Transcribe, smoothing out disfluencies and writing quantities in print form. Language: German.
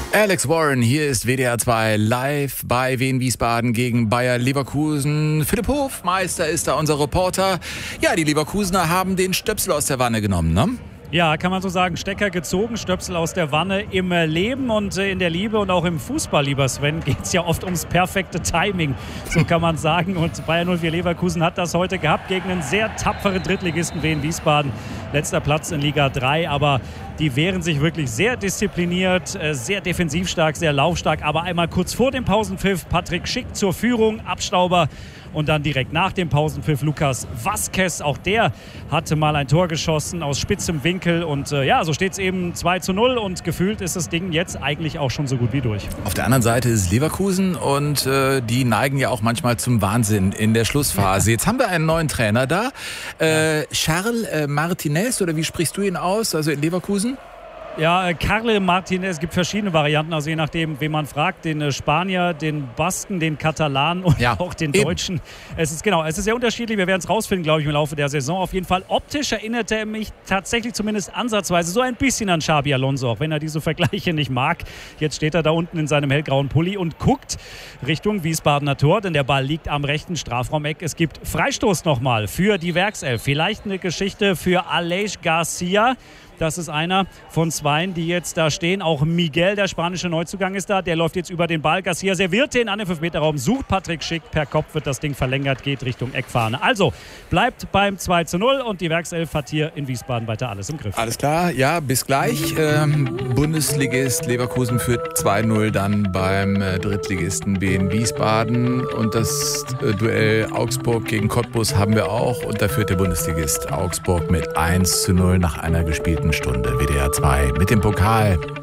Alex Warren, hier ist WDR 2 live bei Wien Wiesbaden gegen Bayer Leverkusen. Philipp Hofmeister ist da unser Reporter. Ja, die Leverkusener haben den Stöpsel aus der Wanne genommen, ne? Ja, kann man so sagen, Stecker gezogen, Stöpsel aus der Wanne. Im Leben und in der Liebe und auch im Fußball, lieber Sven, geht es ja oft ums perfekte Timing, so kann man sagen. Und Bayer 04 Leverkusen hat das heute gehabt gegen einen sehr tapferen Drittligisten Wien Wiesbaden. Letzter Platz in Liga 3, aber die wehren sich wirklich sehr diszipliniert, sehr defensivstark, sehr laufstark. Aber einmal kurz vor dem Pausenpfiff Patrick Schick zur Führung, Abstauber. Und dann direkt nach dem Pausenpfiff Lucas Vazquez. Auch der hatte mal ein Tor geschossen aus spitzem Winkel. Und ja, so steht es eben 2:0. Und gefühlt ist das Ding jetzt eigentlich auch schon so gut wie durch. Auf der anderen Seite ist Leverkusen und die neigen ja auch manchmal zum Wahnsinn in der Schlussphase. Jetzt haben wir einen neuen Trainer da. Charles Martinez, oder wie sprichst du ihn aus? Also in Leverkusen? Ja, Carles Martinez, es gibt verschiedene Varianten, also je nachdem, wen man fragt, den Spanier, den Basken, den Katalanen und auch den Deutschen. Es ist sehr unterschiedlich, wir werden es rausfinden, glaube ich, im Laufe der Saison. Auf jeden Fall optisch erinnert er mich tatsächlich zumindest ansatzweise so ein bisschen an Xabi Alonso, auch wenn er diese Vergleiche nicht mag. Jetzt steht er da unten in seinem hellgrauen Pulli und guckt Richtung Wiesbadener Tor, denn der Ball liegt am rechten Strafraumeck. Es gibt Freistoß nochmal für die Werkself. Vielleicht eine Geschichte für Aleix Garcia. Das ist einer von zweien, die jetzt da stehen. Auch Miguel, der spanische Neuzugang, ist da. Der läuft jetzt über den Ball. Garcia serviert den an den 5-Meter-Raum, sucht Patrick Schick. Per Kopf wird das Ding verlängert, geht Richtung Eckfahne. Also bleibt beim 2:0 und die Werkself hat hier in Wiesbaden weiter alles im Griff. Alles klar, ja, bis gleich. Bundesligist Leverkusen führt 2:0 dann beim Drittligisten BN Wiesbaden. Und das Duell Augsburg gegen Cottbus haben wir auch. Und da führt der Bundesligist Augsburg mit 1:0 nach einer gespielten Stunde. WDR 2 mit dem Pokal.